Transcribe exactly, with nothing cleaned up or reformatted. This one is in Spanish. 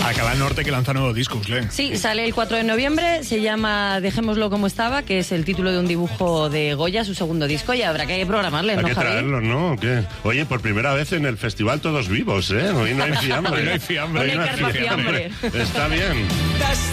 Alcalá Norte, que lanza nuevo disco, Usle. Sí, sale el cuatro de noviembre, se llama Dejémoslo como estaba, que es el título de un dibujo de Goya, su segundo disco, y habrá que programarle, Hay ¿no, que Javi? traerlo, ¿no? ¿Qué? Oye, por primera vez en el festival todos vivos, ¿eh? Hoy no hay fiambre. Hoy no hay fiambre. Hoy hay carpa fiambre. Está bien.